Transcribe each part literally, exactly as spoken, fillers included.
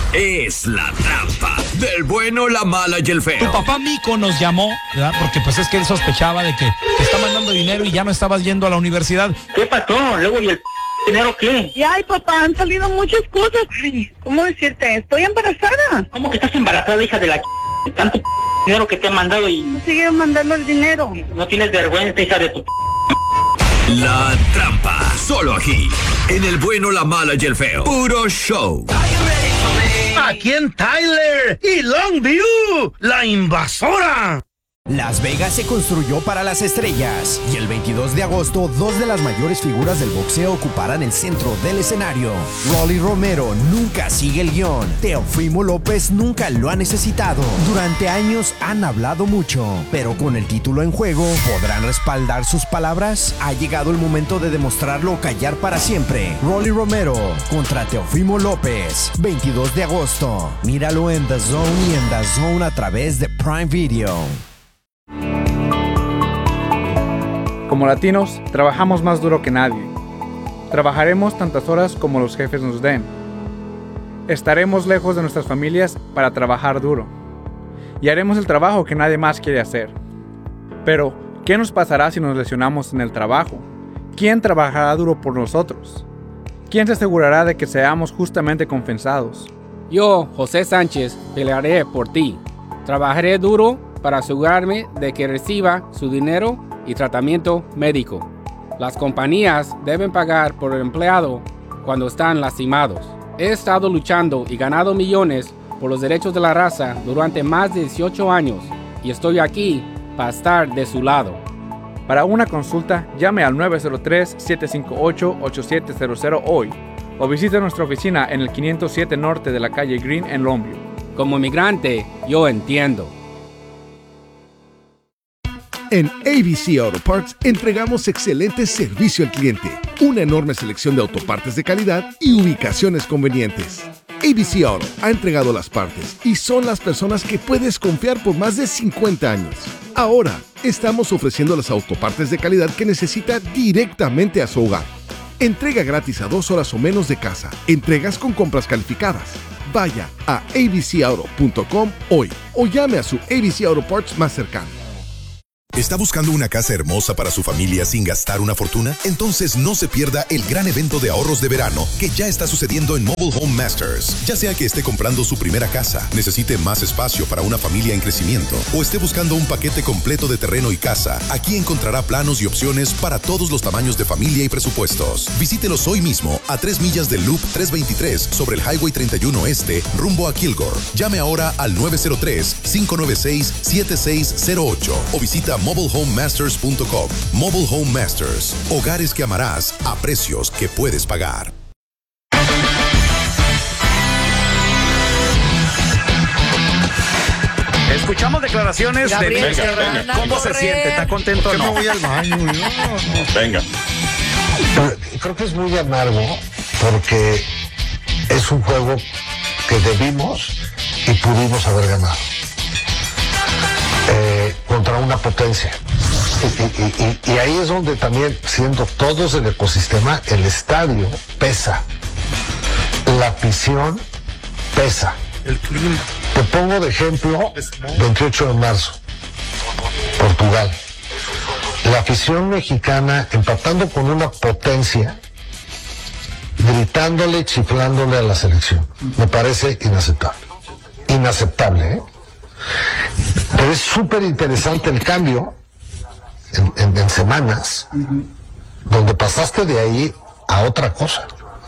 es La Trampa, del bueno, la mala y el feo. Tu papá Mico nos llamó, ¿verdad? Porque pues es que él sospechaba de que te está mandando dinero y ya no estabas yendo a la universidad. ¿Qué pasó? Luego, ¿y el dinero qué? Y ay, papá, han salido muchas cosas. Ay, ¿cómo decirte? Estoy embarazada. ¿Cómo que estás embarazada, hija de la tanto dinero que te han mandado y Me siguen mandando el dinero. no tienes vergüenza, hija de tu La Trampa, solo aquí, en el bueno, la mala y el feo. Puro show. Aquí en Tyler y Longview, la invasora. Las Vegas se construyó para las estrellas y el veintidós de agosto dos de las mayores figuras del boxeo ocuparán el centro del escenario. Rolly Romero nunca sigue el guión. Teofimo López nunca lo ha necesitado. Durante años han hablado mucho, pero con el título en juego, ¿podrán respaldar sus palabras? Ha llegado el momento de demostrarlo o callar para siempre. Rolly Romero contra Teofimo López, veintidós de agosto. Míralo en The Zone y en The Zone a través de Prime Video. Como latinos, trabajamos más duro que nadie. Trabajaremos tantas horas como los jefes nos den. Estaremos lejos de nuestras familias para trabajar duro. Y haremos el trabajo que nadie más quiere hacer. Pero, ¿qué nos pasará si nos lesionamos en el trabajo? ¿Quién trabajará duro por nosotros? ¿Quién se asegurará de que seamos justamente compensados? Yo, José Sánchez, pelearé por ti. Trabajaré duro para asegurarme de que reciba su dinero y tratamiento médico. Las compañías deben pagar por el empleado cuando están lastimados. He estado luchando y ganado millones por los derechos de la raza durante más de dieciocho años y estoy aquí para estar de su lado. Para una consulta, llame al nueve cero tres, siete cinco ocho, ocho siete cero cero hoy o visite nuestra oficina en el quinientos siete Norte de la calle Green en Longview. Como inmigrante, yo entiendo. En A B C Auto Parts entregamos excelente servicio al cliente, una enorme selección de autopartes de calidad y ubicaciones convenientes. A B C Auto ha entregado las partes y son las personas que puedes confiar por más de cincuenta años. Ahora, estamos ofreciendo las autopartes de calidad que necesita directamente a su hogar. Entrega gratis a dos horas o menos de casa. Entregas con compras calificadas. Vaya a a b c auto punto com hoy o llame a su A B C Auto Parts más cercano. ¿Está buscando una casa hermosa para su familia sin gastar una fortuna? Entonces no se pierda el gran evento de ahorros de verano que ya está sucediendo en Mobile Home Masters. Ya sea que esté comprando su primera casa, necesite más espacio para una familia en crecimiento o esté buscando un paquete completo de terreno y casa, aquí encontrará planos y opciones para todos los tamaños de familia y presupuestos. Visítelos hoy mismo a tres millas del Loop trescientos veintitrés sobre el Highway treinta y uno Este rumbo a Kilgore. Llame ahora al nueve cero tres, cinco nueve seis, siete seis cero ocho o visita mobile home masters punto com. Mobile Home Masters. Hogares que amarás a precios que puedes pagar. Escuchamos declaraciones Gabriel, de venga, venga. ¿Cómo se siente? ¿Está contento o no? Me voy al baño. No, no. Venga. Creo que es muy amargo porque es un juego que debimos y pudimos haber ganado. Eh, contra una potencia. Y, y, y, y ahí es donde también, siendo todos el ecosistema, el estadio pesa. La afición pesa. El clima. Te pongo de ejemplo, veintiocho de marzo, Portugal. La afición mexicana empatando con una potencia, gritándole, chiflándole a la selección. Me parece inaceptable. Inaceptable, ¿eh? Pero es súper interesante el cambio en, en, en semanas, uh-huh. donde pasaste de ahí a otra cosa,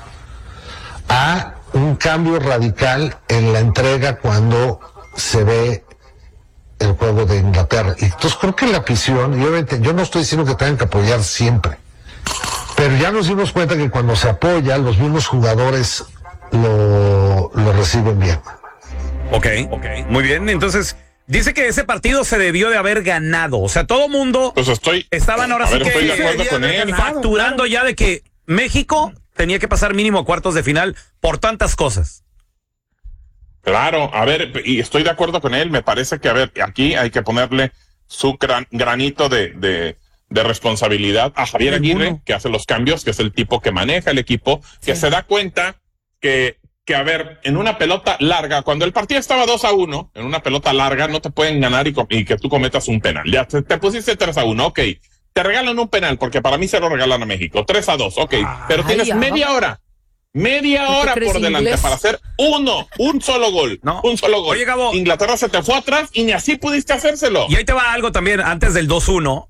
a un cambio radical en la entrega cuando se ve el juego de Inglaterra. Y entonces creo que la afición, y obviamente yo no estoy diciendo que tengan que apoyar siempre, pero ya nos dimos cuenta que cuando se apoya, los mismos jugadores lo, lo reciben bien. Ok, ok. Muy bien, entonces dice que ese partido se debió de haber ganado. O sea, todo mundo pues estoy, estaban ahora sí ver, que estoy de acuerdo con él. facturando ya de que México tenía que pasar mínimo a cuartos de final por tantas cosas. Claro, a ver, y estoy de acuerdo con él. Me parece que, a ver, aquí hay que ponerle su gran, granito de, de, de responsabilidad a Javier Aguirre, que hace los cambios, que es el tipo que maneja el equipo, que sí. se da cuenta que que, a ver, en una pelota larga, cuando el partido estaba dos a uno, en una pelota larga no te pueden ganar y, y que tú cometas un penal. Ya te, te pusiste tres a uno, ok. Te regalan un penal, porque para mí se lo regalan a México. tres a dos, ok. Pero tienes Ay, media hora. Media hora por delante inglés? para hacer uno, un solo gol. No. Un solo gol. Oye, Gabo, Inglaterra se te fue atrás y ni así pudiste hacérselo. Y ahí te va algo también, antes del dos uno,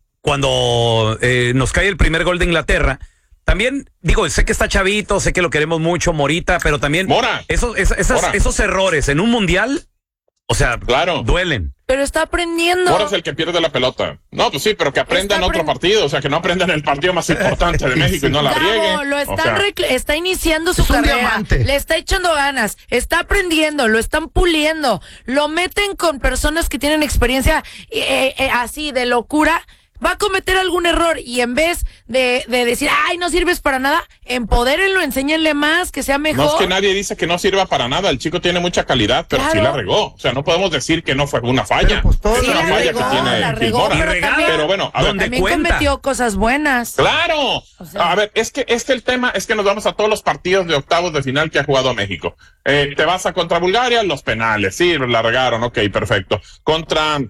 cuando eh, nos cae el primer gol de Inglaterra. También, digo, sé que está chavito, sé que lo queremos mucho, Morita, pero también Mora, esos, esos, esas, Mora. esos errores en un mundial, o sea, claro, duelen. Pero está aprendiendo. Mora es el que pierde la pelota. No, pues sí, pero que aprenda en otro partido, o sea, que no aprenda en el partido más importante de México y no la riegue. No, lo o están sea, recl- está iniciando su carrera, le está echando ganas, está aprendiendo, lo están puliendo, lo meten con personas que tienen experiencia eh, eh, así de locura. Va a cometer algún error y en vez de, de decir, ay, no sirves para nada, empodérenlo, enséñenle más, que sea mejor. No es que nadie dice que no sirva para nada, el chico tiene mucha calidad, pero Claro. sí la regó. O sea, no podemos decir que no fue una falla. Sí, es una la falla regó, que tiene la Gil regó, Mora. pero también- Pero bueno, a ver, También cometió cosas buenas. ¡Claro! A ver, es que, es que el tema es que nos vamos a todos los partidos de octavos de final que ha jugado México. Eh, te vas a contra Bulgaria, los penales, sí, la regaron, ok, perfecto. Contra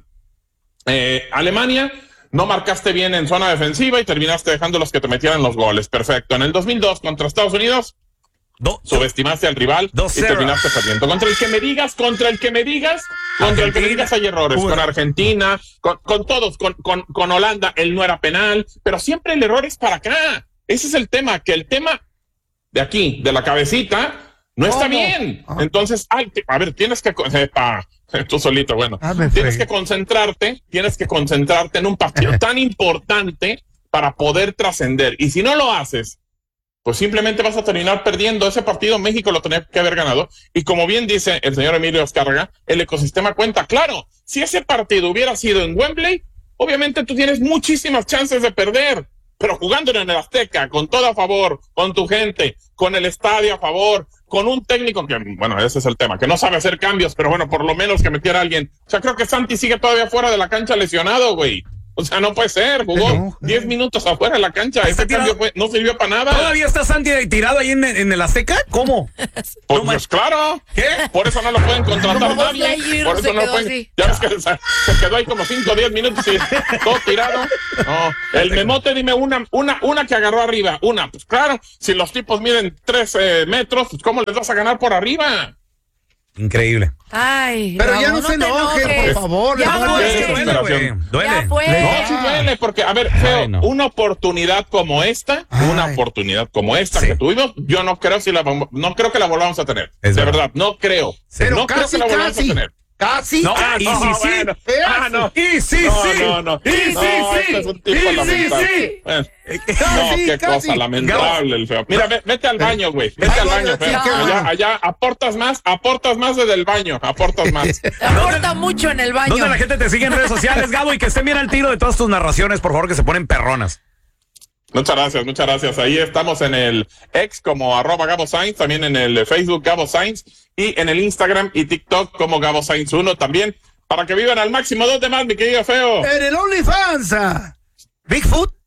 eh, Alemania, no marcaste bien en zona defensiva y terminaste dejando los que te metieran los goles, perfecto. En el dos mil dos contra Estados Unidos, Do, subestimaste al rival dos y terminaste perdiendo. Contra el que me digas, contra el que me digas, contra el que me digas hay errores. Uy. Con Argentina, con, con todos, con, con, con Holanda, él no era penal, pero siempre el error es para acá. Ese es el tema, que el tema de aquí, de la cabecita, no está ¿Cómo? bien. Entonces, ay, a ver, tienes que... Eh, pa, tú solito, bueno. Ah, me tienes fregué. que concentrarte, tienes que concentrarte en un partido tan importante para poder trascender. Y si no lo haces, pues simplemente vas a terminar perdiendo. Ese partido México lo tenía que haber ganado. Y como bien dice el señor Emilio Azcárraga, el ecosistema cuenta. Claro, si ese partido hubiera sido en Wembley, obviamente tú tienes muchísimas chances de perder. Pero jugándolo en el Azteca, con todo a favor, con tu gente, con el estadio a favor, con un técnico que, bueno, ese es el tema, que no sabe hacer cambios, pero bueno, por lo menos que metiera a alguien. O sea, creo que Santi sigue todavía fuera de la cancha lesionado, güey. O sea, no puede ser, jugó diez minutos afuera de la cancha. Ese cambio fue, no sirvió para nada. ¿Todavía está Santi tirado ahí en, en el Azteca? ¿Cómo? Pues, pues claro. ¿Qué? Por eso no lo pueden contratar nadie. Por eso no lo pueden. Ya ves que se, se quedó ahí como cinco o diez minutos y todo tirado. No. El memote, dime una, una, una que agarró arriba. Una, pues claro, si los tipos miden tres eh, metros, pues ¿cómo les vas a ganar por arriba? Increíble. Ay, Pero Gabo, ya no no se te enoje, enojes. por favor. Ya no, fue. Qué desesperación. Duele. Ya fue. No, sí duele, porque, a ver, feo, Ay, no. una oportunidad como esta, una oportunidad como esta Sí. que tuvimos, yo no creo si la vom- no creo que la volvamos a tener. Es de verdad. verdad, no creo. Pero no creo casi, que la volvamos casi. a tener. Casi, No, casi. y sí, sí. bueno. Ah, no. Y sí, No, sí. no, no. Y sí, No, sí. este es un tipo Y sí, lamentable. sí. Bueno, Casi, no, qué casi. cosa lamentable el feo. Mira, ve- vete al baño, güey. Vete Ay, al no, baño, no, feo. sí, qué Allá, bueno. allá, aportas más, aportas más desde el baño, aportas más. Aporta mucho en el baño. ¿Dónde la gente te sigue en redes sociales, Gabo? Y que estén bien al tiro de todas tus narraciones, por favor, que se ponen perronas. Muchas gracias, muchas gracias. Ahí estamos en el ex como arroba Gabo Sainz, también en el Facebook Gabo Sainz y en el Instagram y TikTok como Gabo Sainz uno también, para que vivan al máximo. ¿Dónde más, mi querido feo? En el OnlyFans. ah. Bigfoot.